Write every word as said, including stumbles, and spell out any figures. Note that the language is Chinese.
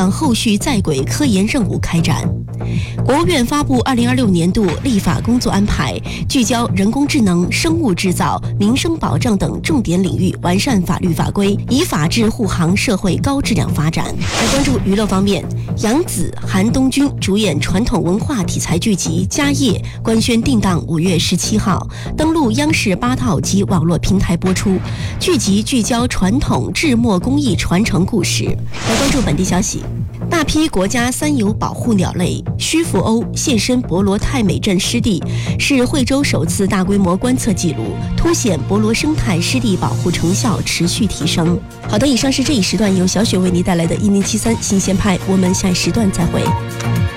向后续在轨科研任务开展。国务院发布二零二六年度立法工作安排，聚焦人工智能、生物制造、民生保障等重点领域，完善法律法规，以法治护航社会高质量发展。来关注娱乐方面，杨紫、韩东君主演传统文化题材剧集《家业》官宣定档五月十七号，登陆央视八套及网络平台播出。剧集聚焦传统制墨工艺传承故事。来关注本地消息。大批国家三有保护鸟类须扶鸥现身博罗太美镇湿地，是惠州首次大规模观测记录，凸显博罗生态湿地保护成效持续提升。好的，以上是这一时段由小雪为您带来的一零七三新鲜派，我们下一时段再会。